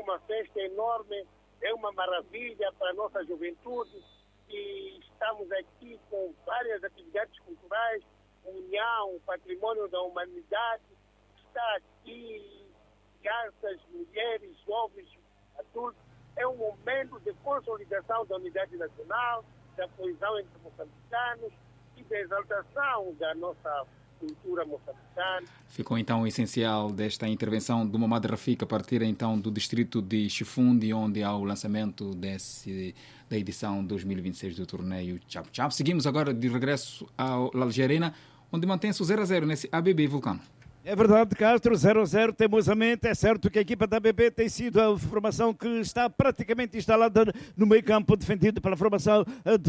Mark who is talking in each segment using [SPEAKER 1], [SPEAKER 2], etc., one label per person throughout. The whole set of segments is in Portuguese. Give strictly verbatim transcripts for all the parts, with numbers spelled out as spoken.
[SPEAKER 1] uma festa enorme, é uma maravilha para a nossa juventude e estamos aqui com várias atividades culturais, união, patrimônio da humanidade, está aqui crianças, mulheres, jovens, adultos. É um momento de consolidação da unidade nacional, da coesão entre moçambicanos e da exaltação da nossa cultura moçambicana.
[SPEAKER 2] Ficou então o essencial desta intervenção do Mamad Rafik a partir então do distrito de Chifundi, onde há o lançamento desse, da edição dois mil e vinte e seis do torneio Chap Chap. Seguimos agora de regresso ao Algerina, onde mantém-se o zero a zero nesse A B B Vulcano.
[SPEAKER 3] É verdade, Castro, zero a zero, teimosamente. É certo que a equipa da A B B tem sido a formação que está praticamente instalada no meio campo, defendido pela formação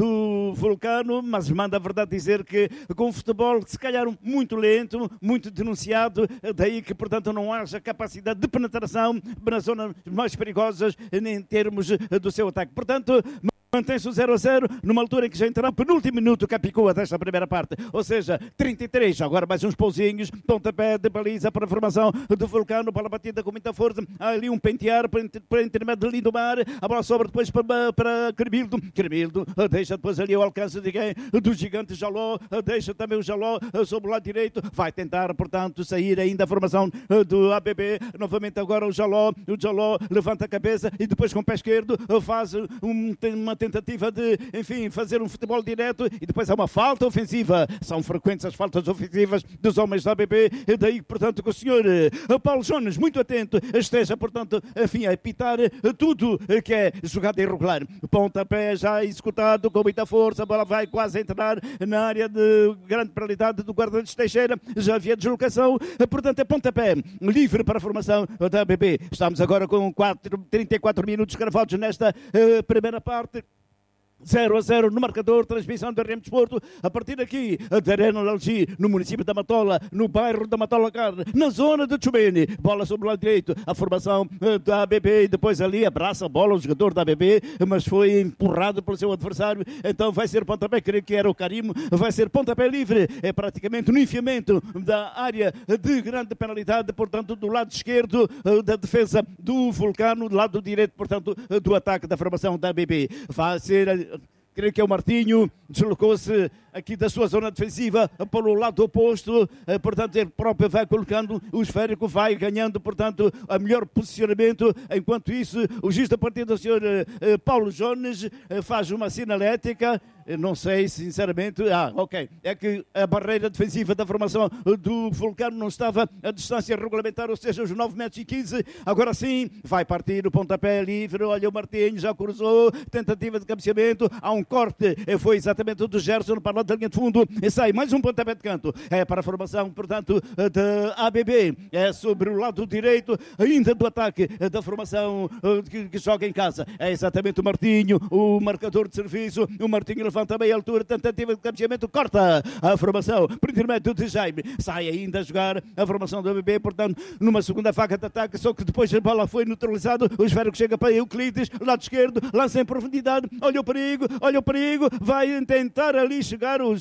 [SPEAKER 3] do Vulcano, mas manda a verdade dizer que com o futebol, se calhar muito lento, muito denunciado, daí que, portanto, não haja capacidade de penetração nas zonas mais perigosas em termos do seu ataque. Portanto, mantém-se o zero a zero, numa altura em que já entrará o penúltimo minuto Capicua desta primeira parte, ou seja, trinta e três, agora mais uns pousinhos, pontapé de baliza para a formação do Vulcano, bola batida com muita força, há ali um pentear para intermédio de Lindomar, a bola sobra depois para, para Cremildo, Cremildo deixa depois ali o alcance de quem? Do gigante Jaló, deixa também o Jaló sobre o lado direito, vai tentar, portanto, sair ainda a formação do A B B, novamente agora o Jaló, o Jaló levanta a cabeça e depois com o pé esquerdo faz um, uma tentativa de, enfim, fazer um futebol direto e depois há uma falta ofensiva. São frequentes as faltas ofensivas dos homens da A B B. E daí, portanto, que o senhor Paulo Jones, muito atento, esteja, portanto, enfim, a apitar tudo que é jogada irregular. Pontapé já executado com muita força, a bola vai quase entrar na área de grande penalidade do guarda-redes Teixeira. Já havia deslocação, portanto, é pontapé livre para a formação da A B B. Estamos agora com quatro, trinta e quatro minutos cravados nesta uh, primeira parte. zero a zero no marcador, transmissão do R M Desporto, a partir daqui, da Arena Lalgi, no município da Matola, no bairro da Matola Carne, na zona de Chumene, bola sobre o lado direito, a formação da A B B, e depois ali abraça a bola o jogador da A B B, mas foi empurrado pelo seu adversário, então vai ser pontapé, creio que era o Carimo, vai ser pontapé livre, é praticamente no enfiamento da área de grande penalidade, portanto, do lado esquerdo da defesa do Vulcano, do lado direito, portanto, do ataque da formação da A B B. Vai ser, creio que é o Martinho, deslocou-se aqui da sua zona defensiva para o lado oposto, portanto ele próprio vai colocando o esférico, vai ganhando, portanto, a melhor posicionamento. Enquanto isso, o juiz da partida, o senhor Paulo Jones, faz uma sinalética. Não sei, sinceramente. Ah, ok. É que a barreira defensiva da formação do Vulcano não estava a distância regulamentar, ou seja, os nove metros e quinze. Agora sim, vai partir o pontapé livre. Olha, o Martinho já cruzou. Tentativa de cabeceamento. Há um corte. Foi exatamente o do Gerson para o lado da linha de fundo. E sai mais um pontapé de canto. É para a formação, portanto, da A B B. É sobre o lado direito, ainda do ataque da formação que, que joga em casa. É exatamente o Martinho, o marcador de serviço. O Martinho levanta também a altura, tentativa de cabeceamento, corta a formação, por intermédio de Jaime, sai ainda a jogar a formação do A B B, portanto, numa segunda faca de ataque, só que depois a bola foi neutralizado, o esférico chega para Euclides, lado esquerdo, lança em profundidade, olha o perigo, olha o perigo, vai tentar ali chegar o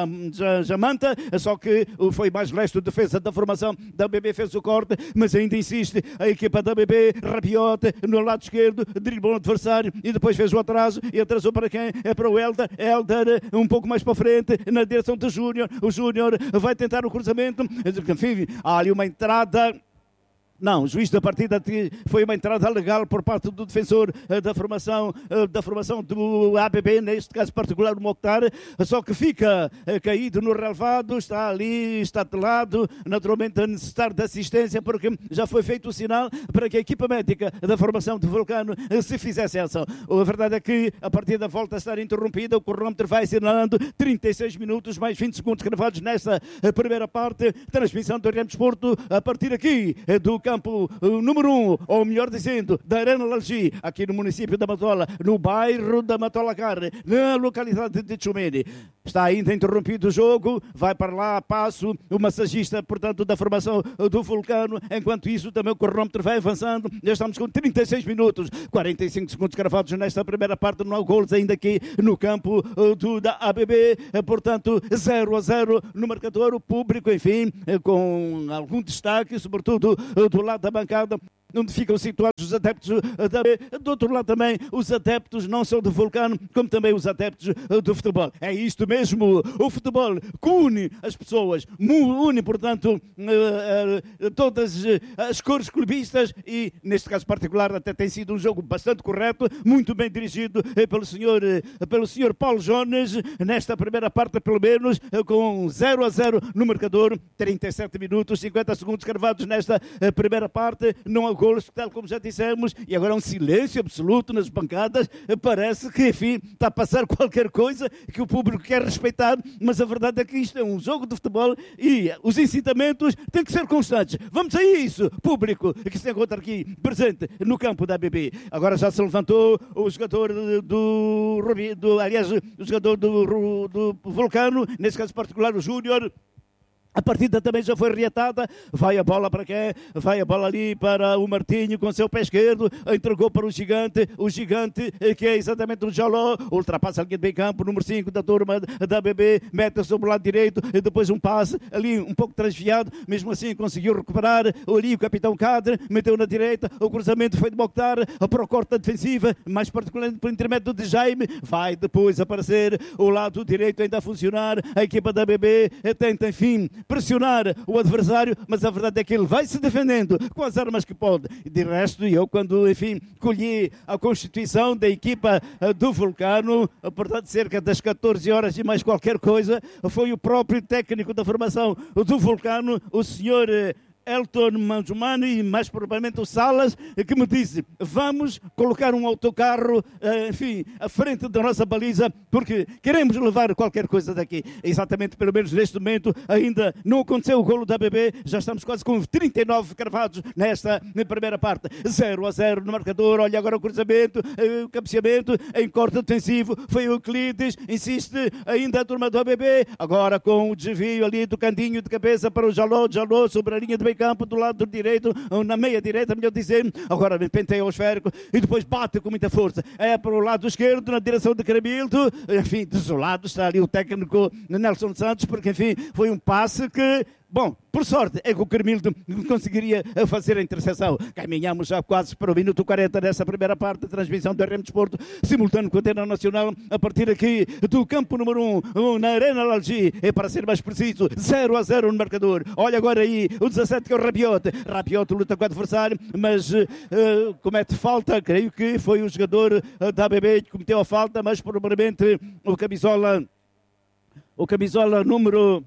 [SPEAKER 3] Jamanta, só que foi mais leste, a defesa da formação da A B B fez o corte, mas ainda insiste a equipa da A B B, Rabiote no lado esquerdo, driblou o adversário e depois fez o atraso, e atrasou para quem? É para o Helder, Helder um pouco mais para frente, na direção do Júnior, o Júnior vai tentar o cruzamento, enfim, há ali uma entrada. Não, o juiz da partida foi uma entrada legal por parte do defensor da formação, da formação do A B B, neste caso particular o Mokhtar, só que fica caído no relevado, está ali, está de lado, naturalmente a necessitar de assistência, porque já foi feito o sinal para que a equipa médica da formação do Vulcano se fizesse a ação. A verdade é que a partida volta a estar interrompida, o cronómetro vai assinalando trinta e seis minutos, mais vinte segundos gravados nesta primeira parte, transmissão do R M Desporto, a partir aqui do campo campo número um, ou melhor dizendo, da Arena Lalgi, aqui no município da Matola, no bairro da Matola Carne, na localidade de Chumene. Está ainda interrompido o jogo, vai para lá a passo o massagista, portanto, da formação do Vulcano. Enquanto isso, também o cronómetro vai avançando. Já estamos com trinta e seis minutos, quarenta e cinco segundos cravados nesta primeira parte. Não há golos ainda aqui no campo do, da A B B, portanto, zero a zero no marcador. O público, enfim, com algum destaque, sobretudo do lado da bancada onde ficam situados os adeptos da B. Do outro lado também os adeptos não só do Vulcano, como também os adeptos do futebol. É isto mesmo, o futebol que une as pessoas, une, portanto, todas as cores clubistas e, neste caso particular, até tem sido um jogo bastante correto, muito bem dirigido pelo senhor, pelo senhor Paulo Jones, nesta primeira parte, pelo menos, com zero a zero no marcador, trinta e sete minutos, cinquenta segundos cravados nesta primeira parte, não há golos, tal como já dissemos, e agora um silêncio absoluto nas bancadas, parece que, enfim, está a passar qualquer coisa que o público quer respeitar, mas a verdade é que isto é um jogo de futebol e os incitamentos têm que ser constantes. Vamos a isso, público que se encontra aqui presente no campo da A B B. Agora já se levantou o jogador do, do, do aliás, o jogador do, do Vulcano, nesse caso particular o Júnior. A partida também já foi reatada, vai a bola para quem? Vai a bola ali para o Martinho com seu pé esquerdo, entregou para o Gigante, o Gigante que é exatamente o Jaló, ultrapassa a linha de meio campo, número cinco da turma da A B B, mete sobre o lado direito, e depois um passe ali um pouco transviado, mesmo assim conseguiu recuperar, ali o capitão Cadre, meteu na direita, o cruzamento foi de Mokhtar, para o corte da defensiva, mais particularmente por intermédio de Jaime, vai depois aparecer o lado direito ainda a funcionar, a equipa da A B B tenta enfim pressionar o adversário, mas a verdade é que ele vai se defendendo com as armas que pode. De resto, eu quando, enfim, colhi a constituição da equipa do Vulcano, portanto, cerca das catorze horas e mais qualquer coisa, foi o próprio técnico da formação do Vulcano, o senhor Elton Manzumani e mais provavelmente o Salas, que me disse, vamos colocar um autocarro, enfim, à frente da nossa baliza, porque queremos levar qualquer coisa daqui. Exatamente, pelo menos neste momento, ainda não aconteceu o golo da A B B, já estamos quase com trinta e nove cravados nesta primeira parte. zero a zero no marcador, olha agora o cruzamento, o cabeceamento, em corte defensivo, foi o Euclides, insiste ainda a turma do A B B, agora com o desvio ali do Candinho de cabeça para o Jaló, Jaló sobre a linha de campo do lado direito, ou na meia direita, melhor dizer, agora penteia o esférico e depois bate com muita força. É para o lado esquerdo, na direção de Caramildo, enfim, desolado está ali o técnico Nelson Santos, porque enfim, foi um passe que, bom, por sorte, é que o Carmildo conseguiria fazer a interseção. Caminhamos já quase para o minuto quarenta dessa primeira parte da transmissão do R M Desporto, simultâneo com a Antena Nacional, a partir aqui do campo número um, na Arena Lalgi, é para ser mais preciso, zero a zero no marcador. Olha agora aí, o dezassete que é o Rabiot. Rabiot luta com o adversário, mas uh, comete falta, creio que foi o jogador da A B B que cometeu a falta, mas provavelmente o camisola, o camisola número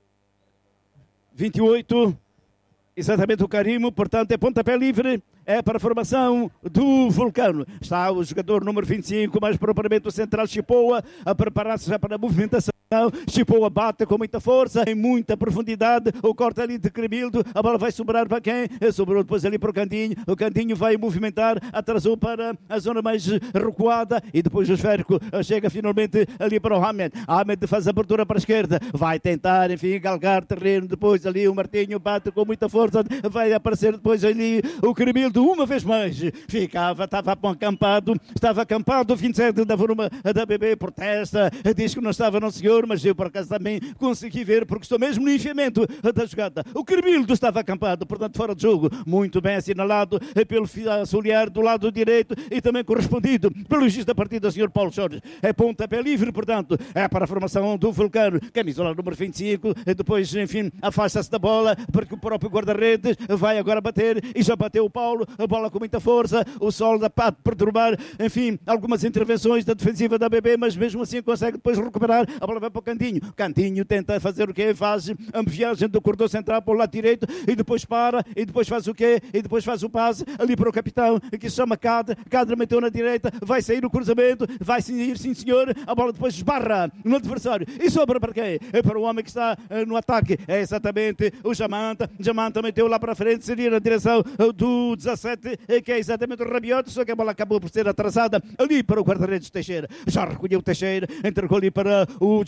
[SPEAKER 3] vinte e oito, exatamente o Carimo, portanto é pontapé livre, é para a formação do Vulcano. Está o jogador número vinte e cinco, mais propriamente o central Chipoa, a preparar-se já para a movimentação. Chipoa bate com muita força, em muita profundidade, o corte ali de Cremildo, a bola vai sobrar para quem? Sobrou depois ali para o Candinho, o Candinho vai movimentar, atrasou para a zona mais recuada e depois o esférico chega finalmente ali para o Hamed. Hamed faz a abertura para a esquerda, vai tentar, enfim, galgar terreno, depois ali o Martinho bate com muita força, vai aparecer depois ali o Cremildo uma vez mais, ficava, estava acampado, estava acampado, o vinte e sete da forma da A B B protesta, diz que não estava não senhor, mas eu por acaso também consegui ver, porque estou mesmo no enfiamento da jogada. O Carmildo estava acampado, portanto fora de jogo, muito bem assinalado pelo auxiliar do lado direito e também correspondido pelo juiz da partida, o senhor Paulo Jorge. É pontapé livre, portanto, é para a formação do Vulcano, camisola número vinte e cinco, depois, enfim, afasta-se da bola, porque o próprio guarda-redes vai agora bater, e já bateu o Paulo, a bola com muita força, o sol da pá perturbar, enfim, algumas intervenções da defensiva da A B B, mas mesmo assim consegue depois recuperar, a bola vai para o Candinho, Candinho tenta fazer o quê? Faz a viagem do corredor central para o lado direito, e depois para, e depois faz o quê? E depois faz o passe, ali para o capitão, que se chama Cadre, Cadre meteu na direita, vai sair o cruzamento, vai sair, sim senhor, a bola depois esbarra no adversário, e sobra para quê? É para o homem que está uh, no ataque, é exatamente o Jamanta, Jamanta meteu lá para frente, seria na direção uh, do dezassete, que é exatamente o Rabiot, só que a bola acabou por ser atrasada ali para o guarda-redes Teixeira, já recolheu o Teixeira, entregou ali para o Jaló,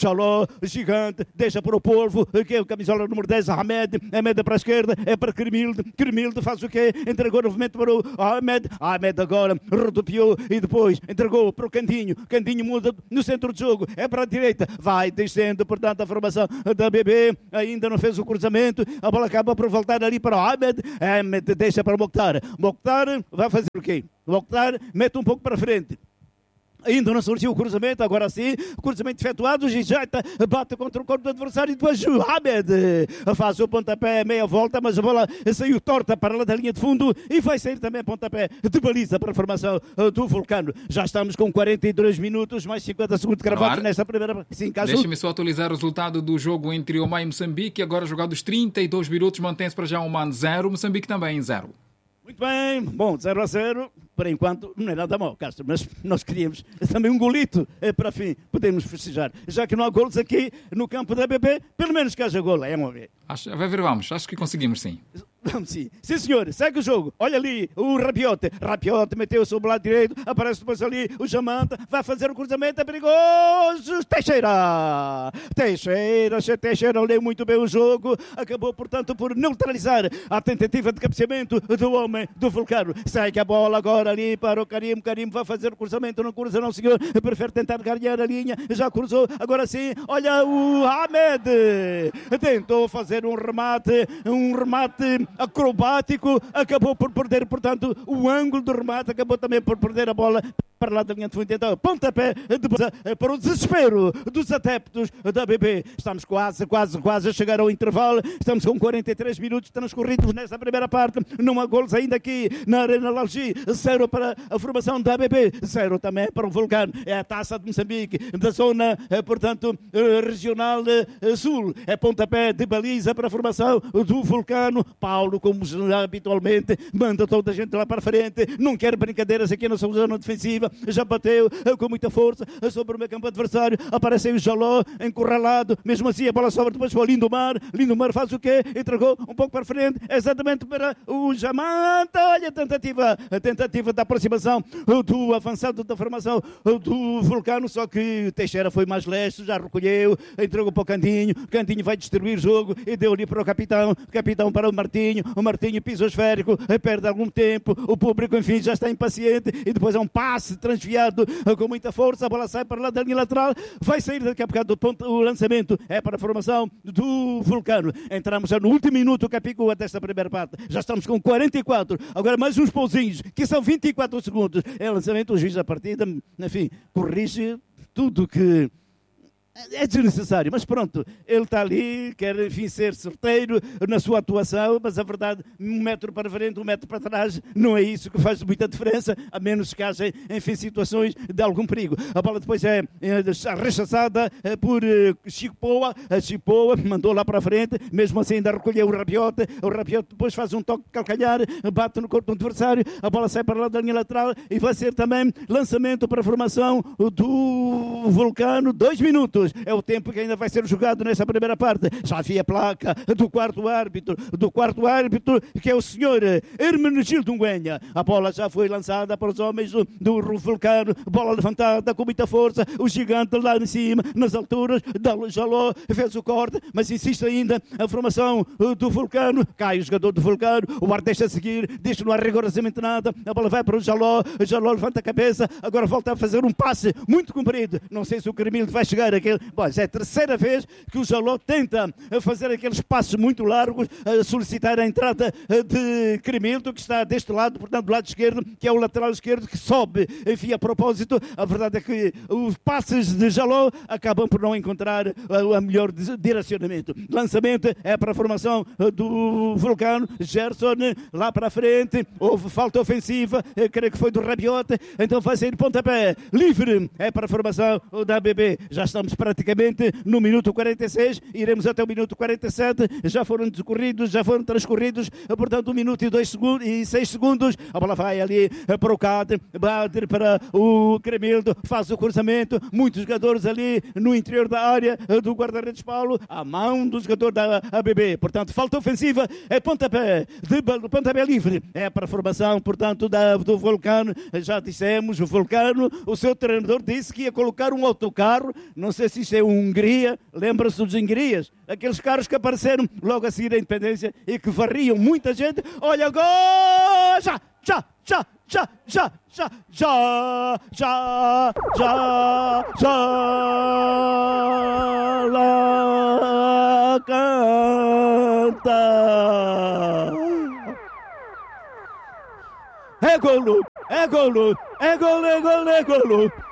[SPEAKER 3] Jaló, gigante, deixa para o polvo, que é o camisola número dez, Ahmed, Ahmed para a esquerda, é para Cremilde, Cremilde faz o quê? Entregou novamente para o Ahmed, Ahmed agora rodopiou e depois entregou para o Candinho, Candinho muda no centro de jogo, é para a direita, vai descendo, portanto, a formação da B B, ainda não fez o cruzamento, a bola acaba por voltar ali para o Ahmed, Ahmed deixa para o Mokhtar, Mokhtar vai fazer o quê? Mokhtar mete um pouco para frente. Ainda não surgiu o cruzamento, agora sim, o cruzamento efetuado, o Gijaita bate contra o corpo do adversário e depois o Ahmed faz o pontapé, meia volta, mas a bola saiu torta para lá da linha de fundo e vai sair também pontapé de baliza para a formação do Vulcano. Já estamos com quarenta e dois minutos, mais cinquenta segundos cravados nesta primeira... Sim, caso...
[SPEAKER 2] Deixa-me só atualizar o resultado do jogo entre Omar e Moçambique, agora jogados trinta e dois minutos, mantém-se para já Oman zero, Moçambique também zero.
[SPEAKER 3] Muito bem, bom, zero a zero, por enquanto não é nada mal, Castro, mas nós queríamos também um golito é, para fim, podemos festejar. Já que não há golos aqui no campo da B B, pelo menos que haja golo, é uma vez.
[SPEAKER 2] Acho, vai ver, vamos, acho que conseguimos sim.
[SPEAKER 3] Vamos sim. Sim, senhor, segue o jogo. Olha ali o Rabiot. Rabiot meteu sobre o lado direito. Aparece depois ali o Jamanta. Vai fazer o cruzamento. É perigoso. Teixeira. Teixeira. Teixeira leu muito bem o jogo. Acabou, portanto, por neutralizar a tentativa de cabeceamento do homem do Vulcano. Segue a bola agora ali para o Karim. Karim vai fazer o cruzamento. Não cruza, não, senhor. Prefere tentar ganhar a linha. Já cruzou. Agora sim. Olha o Ahmed. Tentou fazer um remate. Um remate acrobático, acabou por perder, portanto, o ângulo do remate, acabou também por perder a bola para lá da linha de fundo. Então, pontapé de, para o desespero dos adeptos da B B. Estamos quase, quase, quase a chegar ao intervalo. Estamos com quarenta e três minutos transcorridos nesta primeira parte. Não há golos ainda aqui na Arena Lalgi. Zero para a formação da B B. Zero também para o Vulcano. É a taça de Moçambique, da zona, portanto, regional sul. É pontapé de baliza para a formação do Vulcano. Paulo, como habitualmente, manda toda a gente lá para frente. Não quer brincadeiras aqui na sua zona defensiva. Já bateu com muita força sobre o meio campo adversário. Aparece o Jaló encurralado. Mesmo assim, a bola sobra depois para o Lindomar. Lindomar faz o quê? Entregou um pouco para frente, exatamente para o Jamanta. Olha a tentativa, a tentativa da aproximação do avançado da formação do Vulcano. Só que Teixeira foi mais leste, já recolheu, entregou para o Cantinho. Cantinho vai distribuir o jogo e deu ali para o capitão. Capitão para o Martinho. O Martinho pisa o esférico, perde algum tempo. O público, enfim, já está impaciente. E depois é um passe transviado com muita força, a bola sai para lá da linha lateral, vai sair daqui a bocado do ponto, o lançamento é para a formação do Vulcano. Entramos já no último minuto Capicua desta primeira parte, já estamos com quarenta e quatro, agora mais uns pauzinhos, que são vinte e quatro segundos, é lançamento, o juiz da partida, enfim, corrige tudo que é desnecessário, mas pronto, ele está ali, quer enfim ser certeiro na sua atuação, mas a verdade, um metro para frente, um metro para trás, não é isso que faz muita diferença, a menos que haja, enfim, situações de algum perigo. A bola depois é, é rechaçada é, por é, Chico Poa, a Chico Poa mandou lá para frente, mesmo assim ainda recolheu o Rabiot, o Rabiot depois faz um toque de calcanhar, bate no corpo do adversário, a bola sai para lá da linha lateral e vai ser também lançamento para a formação do Vulcano, dois minutos. É o tempo que ainda vai ser jogado nessa primeira parte. Já havia placa do quarto árbitro, do quarto árbitro, que é o senhor Hermenegildo Nguenha. A bola já foi lançada para os homens do, do Vulcano, bola levantada com muita força, o gigante lá em cima, nas alturas, da Jaló, fez o corte, mas insiste ainda a formação do Vulcano, cai o jogador do Vulcano, o ar deixa seguir, diz que não há rigorosamente nada, a bola vai para o Jaló, o Jaló levanta a cabeça, agora volta a fazer um passe muito comprido, não sei se o Cremilde vai chegar àquele. Bom, já é a terceira vez que o Jaló tenta fazer aqueles passos muito largos, a solicitar a entrada de Cremildo, que está deste lado, portanto do lado esquerdo, que é o lateral esquerdo, que sobe, enfim, a propósito. A verdade é que os passes de Jaló acabam por não encontrar o melhor direcionamento. Lançamento é para a formação do Vulcano, Gerson lá para a frente, houve falta ofensiva, creio que foi do Rabiot, então vai sair pontapé, livre, é para a formação da B B. Já estamos praticamente no minuto quarenta e seis, iremos até o minuto quarenta e sete, já foram decorridos, já foram transcorridos, portanto um minuto e dois segundos e seis segundos, a bola vai ali para o Cáder, bater para o Cremildo, faz o cruzamento, muitos jogadores ali no interior da área do guarda-redes Paulo, à mão do jogador da A B B, portanto falta ofensiva, é pontapé, de pontapé livre, é para a formação, portanto da, do Vulcano. Já dissemos, o Vulcano, o seu treinador disse que ia colocar um autocarro, não sei sei se isto é Hungria, lembra-se dos Hungrias, aqueles carros que apareceram logo a seguir da independência e que varriam muita gente. Olha agora, já, já, já, já, já, já, já, já, já, já, lá canta. É golo, é golo, é golo, é golo, é golo.